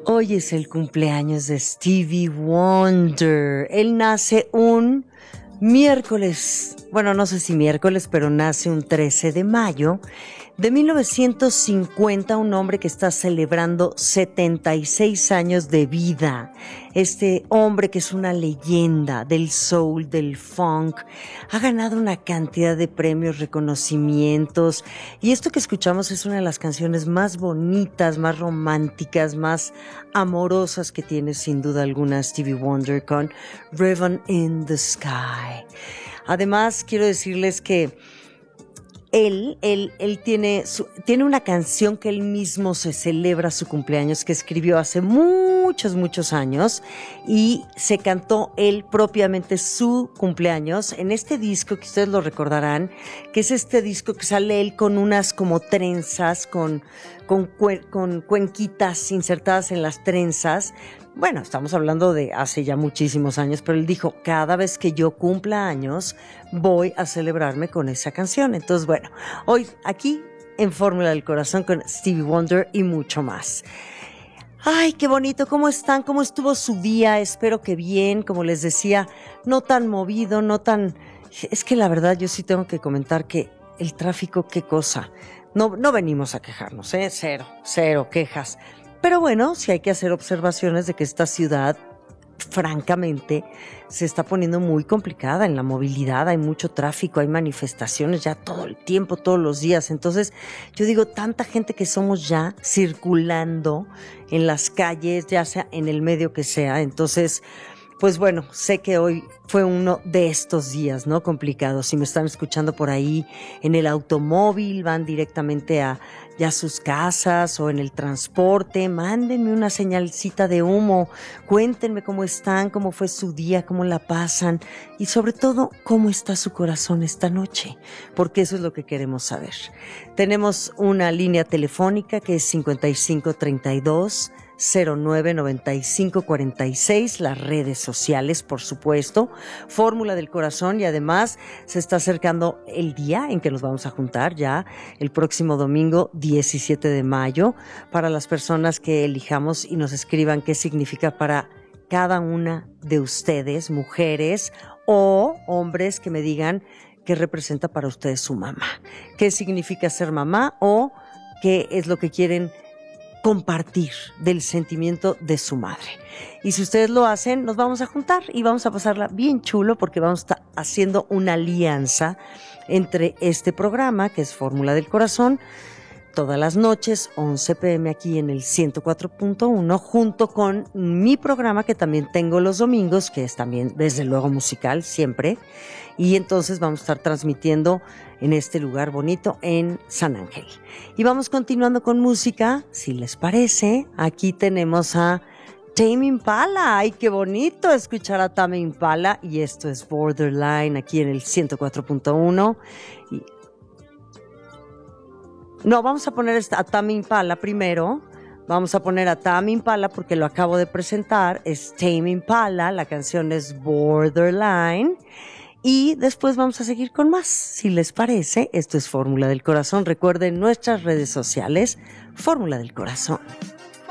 Hoy es el cumpleaños de Stevie Wonder. Él nace un miércoles, bueno, no sé si miércoles, pero nace un 13 de mayo de 1950, un hombre que está celebrando 76 años de vida. Este hombre que es una leyenda del soul, del funk, ha ganado una cantidad de premios, reconocimientos, y esto que escuchamos es una de las canciones más bonitas, más románticas, más amorosas que tiene sin duda alguna Stevie Wonder con Ribbon in the Sky. Además, quiero decirles que él tiene una canción que él mismo se celebra su cumpleaños, que escribió hace muchos años, y se cantó él propiamente su cumpleaños en este disco que ustedes lo recordarán, que es este disco que sale él con unas como trenzas, con cuenquitas insertadas en las trenzas. Bueno, estamos hablando de hace ya muchísimos años, pero él dijo, cada vez que yo cumpla años, voy a celebrarme con esa canción. Entonces, bueno, hoy aquí en Fórmula del Corazón con Stevie Wonder y mucho más. Ay, qué bonito, ¿cómo están? ¿Cómo estuvo su día? Espero que bien, como les decía, no tan movido, no tan... Es que la verdad yo sí tengo que comentar que el tráfico, qué cosa. No venimos a quejarnos, cero quejas. Pero bueno, sí hay que hacer observaciones de que esta ciudad, francamente, se está poniendo muy complicada en la movilidad. Hay mucho tráfico, hay manifestaciones ya todo el tiempo, todos los días. Entonces, yo digo, tanta gente que somos ya circulando en las calles, ya sea en el medio que sea. Entonces, pues bueno, sé que hoy fue uno de estos días, ¿no? Complicados. Si me están escuchando por ahí en el automóvil, van directamente a ya sus casas o en el transporte, mándenme una señalcita de humo, cuéntenme cómo están, cómo fue su día, cómo la pasan y sobre todo, cómo está su corazón esta noche, porque eso es lo que queremos saber. Tenemos una línea telefónica que es 5532 099546, las redes sociales, por supuesto, Fórmula del Corazón, y además se está acercando el día en que nos vamos a juntar ya el próximo domingo 17 de mayo para las personas que elijamos y nos escriban qué significa para cada una de ustedes, mujeres o hombres, que me digan qué representa para ustedes su mamá, qué significa ser mamá o qué es lo que quieren compartir del sentimiento de su madre. Y si ustedes lo hacen, nos vamos a juntar y vamos a pasarla bien chulo, porque vamos a estar haciendo una alianza entre este programa, que es Fórmula del Corazón, todas las noches, 11 p.m. aquí en el 104.1, junto con mi programa que también tengo los domingos, que es también desde luego musical, siempre. Y entonces vamos a estar transmitiendo en este lugar bonito en San Ángel. Y vamos continuando con música, si les parece. Aquí tenemos a Tame Impala. Ay, qué bonito escuchar a Tame Impala. Y esto es Borderline aquí en el 104.1. No, vamos a poner a Tame Impala primero. Vamos a poner a Tame Impala porque lo acabo de presentar. Es Tame Impala, la canción es Borderline. Y después vamos a seguir con más, si les parece. Esto es Fórmula del Corazón. Recuerden nuestras redes sociales, Fórmula del Corazón.